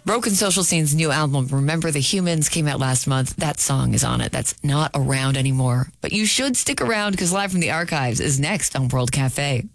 Broken Social Scene's new album, Remember the Humans, came out last month. That song is on it. That's not around anymore. But you should stick around because Live from the Archives is next on World Cafe.